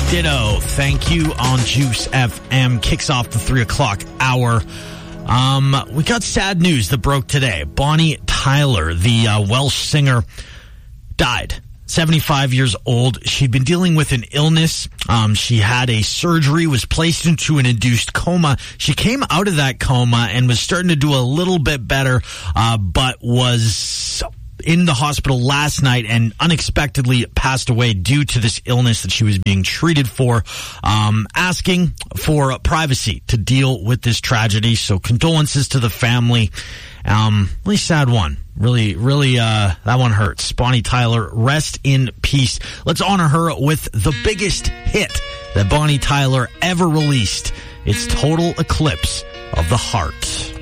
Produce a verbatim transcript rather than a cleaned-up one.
Ditto, thank you on Juice F M. Kicks off the three o'clock hour. Um, we got sad news that broke today. Bonnie Tyler, the uh, Welsh singer, died. seventy-five years old. She'd been dealing with an illness. Um, she had a surgery, was placed into an induced coma. She came out of that coma and was starting to do a little bit better, uh, but was in the hospital last night and unexpectedly passed away due to this illness that she was being treated for, um, asking for privacy to deal with this tragedy. So condolences to the family. Um, really sad one. Really, really, uh, that one hurts. Bonnie Tyler, rest in peace. Let's honor her with the biggest hit that Bonnie Tyler ever released. It's Total Eclipse of the Heart.